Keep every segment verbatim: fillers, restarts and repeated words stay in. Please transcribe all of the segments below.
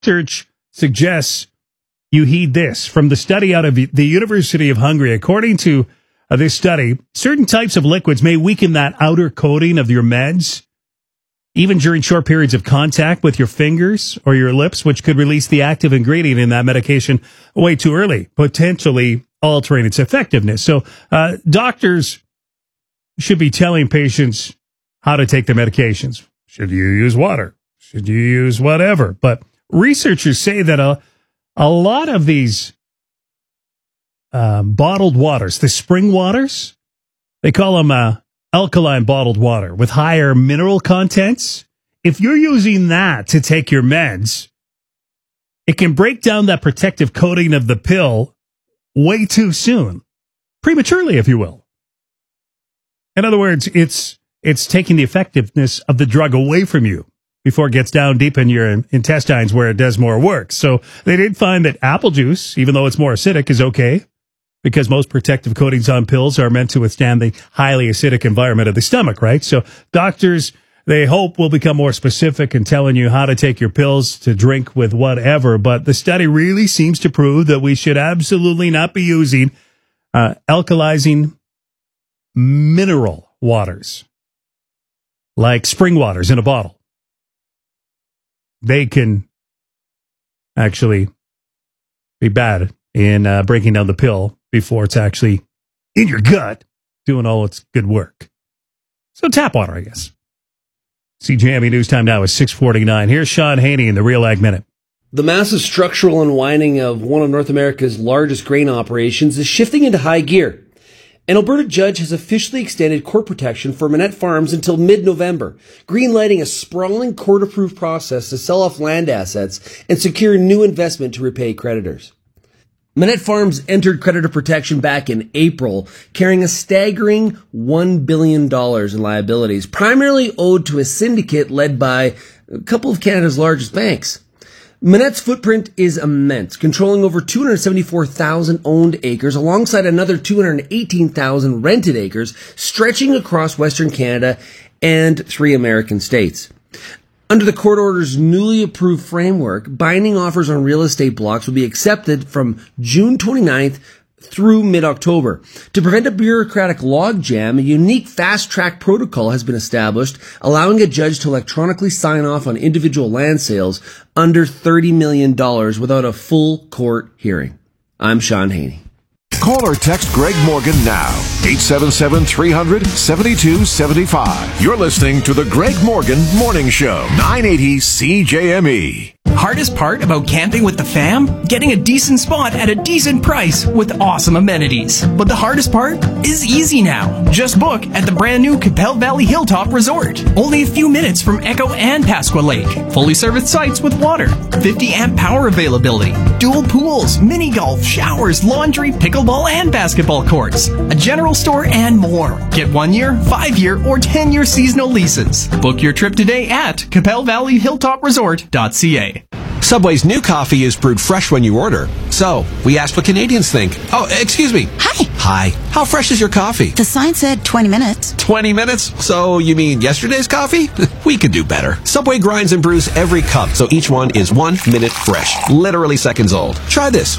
research suggests you heed this from the study out of the University of Hungary. According to uh, this study, certain types of liquids may weaken that outer coating of your meds, even during short periods of contact with your fingers or your lips, which could release the active ingredient in that medication way too early, potentially altering its effectiveness. So uh, doctors should be telling patients how to take their medications. Should you use water? Should you use whatever? But researchers say that a, a lot of these um, bottled waters, the spring waters, they call them uh, alkaline bottled water with higher mineral contents. If you're using that to take your meds, it can break down that protective coating of the pill way too soon, prematurely, if you will. In other words, it's it's taking the effectiveness of the drug away from you before it gets down deep in your intestines where it does more work. So they did find that apple juice, even though it's more acidic, is okay, because most protective coatings on pills are meant to withstand the highly acidic environment of the stomach, right? So doctors, they hope, will become more specific in telling you how to take your pills, to drink with whatever. But the study really seems to prove that we should absolutely not be using uh, alkalizing mineral waters, like spring waters in a bottle. They can actually be bad in uh, breaking down the pill before it's actually in your gut doing all its good work. So tap water, I guess. C J M E News Time now is six forty-nine. Here's Sean Haney in the Real Ag Minute. The massive structural unwinding of one of North America's largest grain operations is shifting into high gear. An Alberta judge has officially extended court protection for Manette Farms until mid-November, greenlighting a sprawling court-approved process to sell off land assets and secure new investment to repay creditors. Manette Farms entered creditor protection back in April, carrying a staggering one billion dollars in liabilities, primarily owed to a syndicate led by a couple of Canada's largest banks. Manette's footprint is immense, controlling over two hundred seventy-four thousand owned acres alongside another two hundred eighteen thousand rented acres, stretching across Western Canada and three American states. Under the court order's newly approved framework, binding offers on real estate blocks will be accepted from June twenty-ninth through mid-October. To prevent a bureaucratic logjam, a unique fast-track protocol has been established, allowing a judge to electronically sign off on individual land sales under thirty million dollars without a full court hearing. I'm Sean Haney. Call or text Greg Morgan now. eight seven seven, three hundred, seven two seven five. You're listening to the Greg Morgan Morning Show. nine eighty C J M E. Hardest part about camping with the fam? Getting a decent spot at a decent price with awesome amenities. But the hardest part is easy now. Just book at the brand new Capel Valley Hilltop Resort. Only a few minutes from Echo and Pasqua Lake. Fully serviced sites with water. fifty amp power availability. Dual pools, mini golf, showers, laundry, pickleball, and basketball courts. A general store and more. Get one year, five year, or ten year seasonal leases. Book your trip today at capel valley hilltop resort dot c a. Subway's new coffee is brewed fresh when you order. So, we asked what Canadians think. Oh, excuse me. Hi. Hi. How fresh is your coffee? The sign said twenty minutes. twenty minutes? So, you mean yesterday's coffee? We could do better. Subway grinds and brews every cup, so each one is one minute fresh. Literally seconds old. Try this.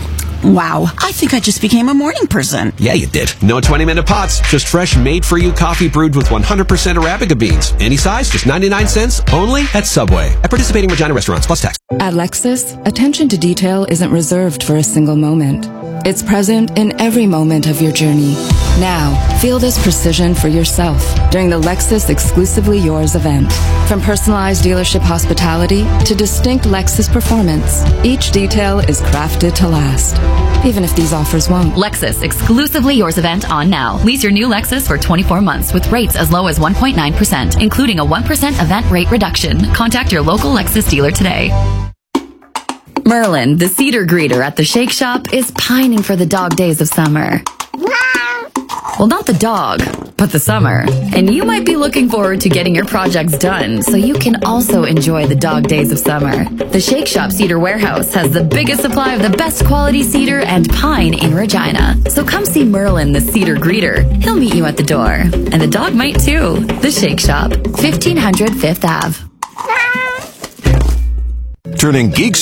Wow, I think I just became a morning person. Yeah, you did. No twenty-minute pots, just fresh, made-for-you coffee brewed with one hundred percent Arabica beans. Any size, just ninety-nine cents, only at Subway. At participating Regina restaurants, plus tax. At Lexus, attention to detail isn't reserved for a single moment. It's present in every moment of your journey. Now, feel this precision for yourself during the Lexus Exclusively Yours event. From personalized dealership hospitality to distinct Lexus performance, each detail is crafted to last, even if these offers won't. Lexus Exclusively Yours event on now. Lease your new Lexus for twenty-four months with rates as low as one point nine percent, including a one percent event rate reduction. Contact your local Lexus dealer today. Merlin, the cedar greeter at the Shake Shop, is pining for the dog days of summer. Well, not the dog, but the summer. And you might be looking forward to getting your projects done so you can also enjoy the dog days of summer. The Shake Shop Cedar Warehouse has the biggest supply of the best quality cedar and pine in Regina. So come see Merlin, the cedar greeter. He'll meet you at the door. And the dog might too. The Shake Shop, fifteen hundred Fifth Avenue. turning geeks